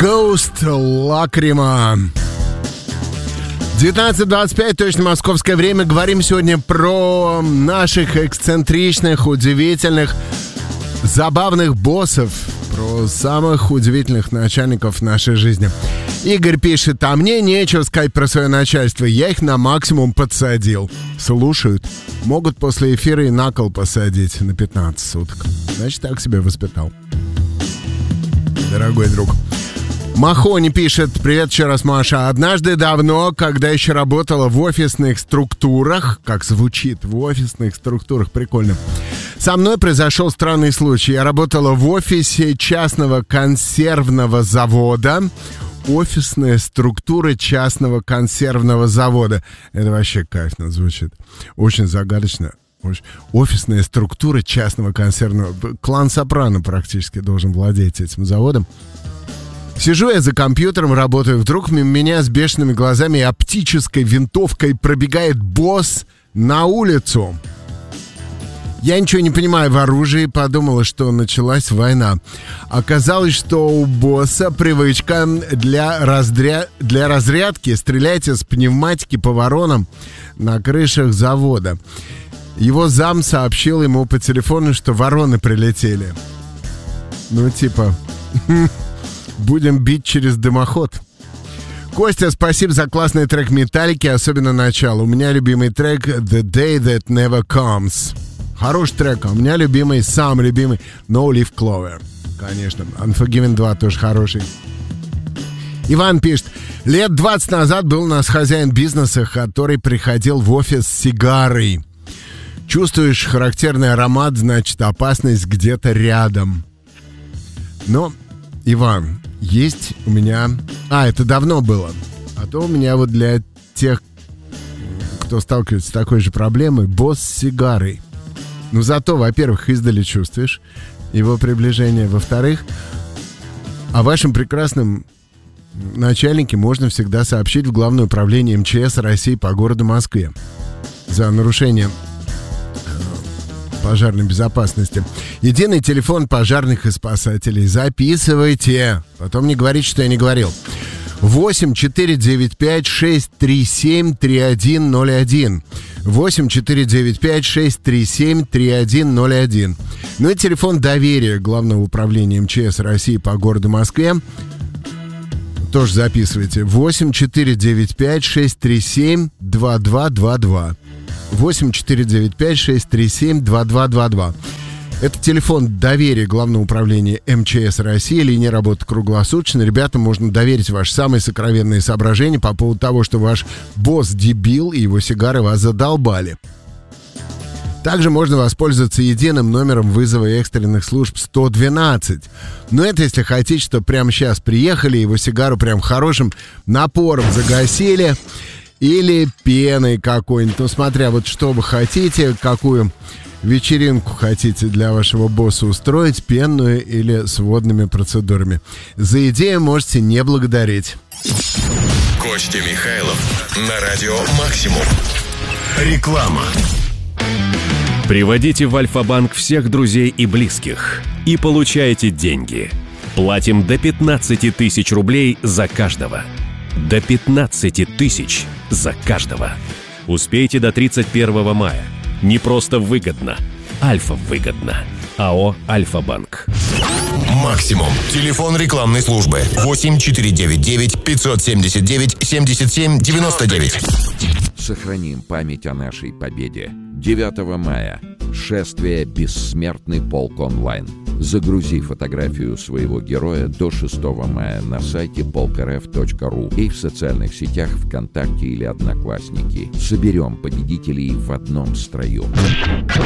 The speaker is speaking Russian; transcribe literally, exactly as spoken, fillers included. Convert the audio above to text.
Ghost Lacrima. девятнадцать двадцать пять, точно московское время. Говорим сегодня про наших эксцентричных, удивительных, забавных боссов, про самых удивительных начальников нашей жизни. Игорь пишет: а мне нечего сказать про свое начальство, я их на максимум подсадил. Слушают. Могут после эфира и на кол посадить на пятнадцать суток. Значит, так себя воспитал. Дорогой друг. Махони пишет: привет еще раз, Маша. Однажды давно, когда еще работала в офисных структурах, как звучит, в офисных структурах, прикольно, со мной произошел странный случай. Я работала в офисе частного консервного завода. Офисная структура частного консервного завода. Это вообще кайфно звучит. Очень загадочно. Офисная структура частного консервного... Клан Сопрано практически должен владеть этим заводом. Сижу я за компьютером, работаю. Вдруг мимо меня с бешеными глазами и оптической винтовкой пробегает босс на улицу. Я ничего не понимаю в оружии, подумала, что началась война. Оказалось, что у босса привычка для, разря... для разрядки стрелять из пневматики по воронам на крышах завода. Его зам сообщил ему по телефону, что вороны прилетели. Ну, типа, будем бить через дымоход. Костя, спасибо за классный трек Металлики, особенно начало. У меня любимый трек The Day That Never Comes. Хороший трек, а у меня любимый, самый любимый No Leaf Clover. Конечно, Unforgiven два тоже хороший. Иван пишет: лет двадцать назад был у нас хозяин бизнеса, который приходил в офис с сигарой. Чувствуешь характерный аромат, значит, опасность где-то рядом. Но, Иван, есть у меня... А, это давно было. А то у меня вот для тех, кто сталкивается с такой же проблемой, босс с сигарой. Ну, зато, во-первых, издали чувствуешь его приближение. Во-вторых, о вашем прекрасном начальнике можно всегда сообщить в Главное управление эм че эс России по городу Москве за нарушение пожарной безопасности. Единый телефон пожарных и спасателей. Записывайте. Потом не говорите, что я не говорил. восемь четыре девять пять шесть три семь три один ноль один. восемь четыре девять пять шесть три семь три один ноль один. Ну и телефон доверия Главного управления эм че эс России по городу Москве. Тоже записывайте. восемь четыре девять пять шесть три семь два два два два. восемь четыре девять пять шесть три семь два два два два. Это телефон доверия Главного управления эм че эс России. Линия работает круглосуточно. Ребятам можно доверить ваши самые сокровенные соображения по поводу того, что ваш босс дебил и его сигары вас задолбали. Также можно воспользоваться единым номером вызова экстренных служб сто двенадцать. Но это если хотите, что прямо сейчас приехали, его сигару прям хорошим напором загасили. Или пеной какой-нибудь. Ну, смотря вот что вы хотите, какую вечеринку хотите для вашего босса устроить, пенную или с водными процедурами. За идею можете не благодарить. Костя Михайлов на радио «Максимум». Реклама. Приводите в Альфа-банк всех друзей и близких и получайте деньги. Платим до пятнадцать тысяч рублей за каждого. До пятнадцать тысяч за каждого. Успейте до тридцать первого мая. Не просто выгодно. Альфа выгодно. АО «Альфа-банк». «Максимум». Телефон рекламной службы. восемь четыре девять девять пятьсот семьдесят девять семьдесят семь девяносто девять. Сохраним память о нашей победе. девятого мая. Шествие «Бессмертный полк онлайн». Загрузи фотографию своего героя до шестого мая на сайте полк эр эф точка ру и в социальных сетях ВКонтакте или Одноклассники. Соберем победителей в одном строю.